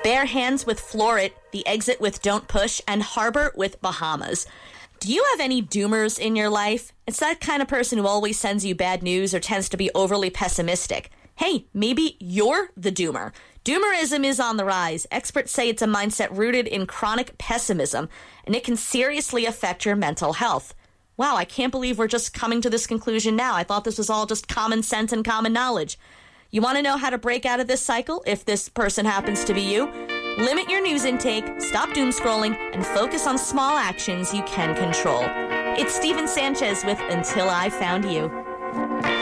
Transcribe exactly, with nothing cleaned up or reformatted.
Bare hands with floor it, the exit with don't push, and harbor with Bahamas. Do you have any doomers in your life? It's that kind of person who always sends you bad news or tends to be overly pessimistic. Hey, maybe you're the doomer. Doomerism is on the rise. Experts say it's a mindset rooted in chronic pessimism, and it can seriously affect your mental health. Wow, I can't believe we're just coming to this conclusion now. I thought this was all just common sense and common knowledge. You want to know how to break out of this cycle if this person happens to be you? Limit your news intake, stop doom scrolling, and focus on small actions you can control. It's Stephen Sanchez with Until I Found You.